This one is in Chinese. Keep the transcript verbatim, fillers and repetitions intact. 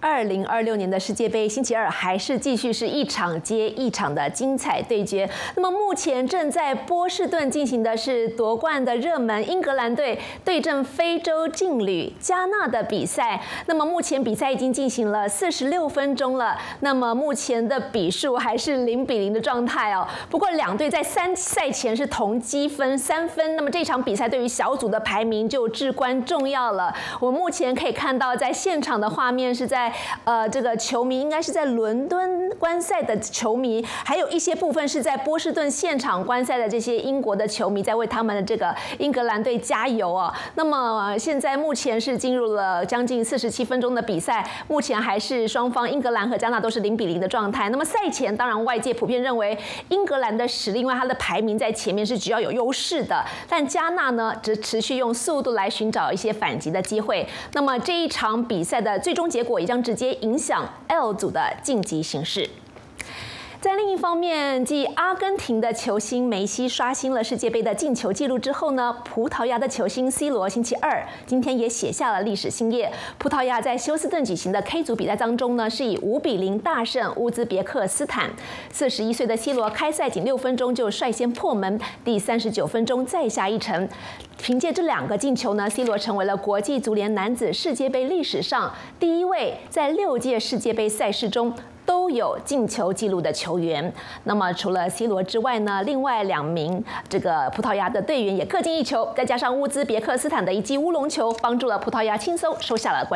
二零二六年的世界杯，星期二还是继续是一场接一场的精彩对决。那么目前正在波士顿进行的是夺冠的热门英格兰队对阵非洲劲旅加纳的比赛。那么目前比赛已经进行了四十六分钟了，那么目前的比数还是零比零的状态哦。不过两队在三赛前是同积分三分，那么这场比赛对于小组的排名就至关重要了。我目前可以看到，在现场的画面是在呃这个球迷应该是在伦敦观赛的球迷，还有一些部分是在波士顿现场观赛的这些英国的球迷，在为他们的这个英格兰队加油哦。那么现在目前是进入了将近四十七分钟的比赛，目前还是双方英格兰和加纳都是零比零的状态。那么赛前当然外界普遍认为英格兰的实力，因为它的排名在前面是比较有优势的，但加纳呢只持续用速度来寻找一些反击的机会。那么这一场比赛的最终结果也将直接影响 L 组的晋级形势。在另一方面，继阿根廷的球星梅西刷新了世界杯的进球纪录之后呢，葡萄牙的球星 C 罗星期二今天也写下了历史新页。葡萄牙在休斯顿举行的 K 组比赛当中呢，是以五比零大胜乌兹别克斯坦。四十一岁的 C 罗开赛仅六分钟就率先破门，第三十九分钟再下一城。凭借这两个进球呢 ，C 罗成为了国际足联男子世界杯历史上第一位在六届世界杯赛事中都有进球纪录的球员。那么除了 C 罗之外呢，另外两名这个葡萄牙的队员也各进一球，再加上乌兹别克斯坦的一记乌龙球，帮助了葡萄牙轻松收下了冠军。